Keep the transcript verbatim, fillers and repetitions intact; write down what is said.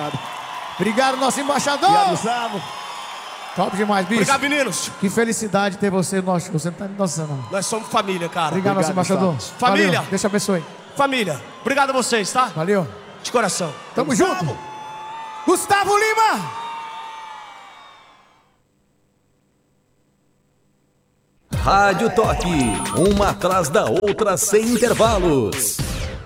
obrigado. Obrigado, nosso embaixador. Obrigado, Gustavo. Top demais, bicho. Obrigado, meninos. Que felicidade ter você no nosso show. Você não tá me noção, não. Nós somos família, cara. Obrigado, nosso embaixador. Gustavo. Família. Valeu. Deus te abençoe. Família. Obrigado a vocês, tá? Valeu. De coração. Tamo Gustavo. junto. Gustavo Lima. Rádio Toque, uma atrás da outra sem intervalos.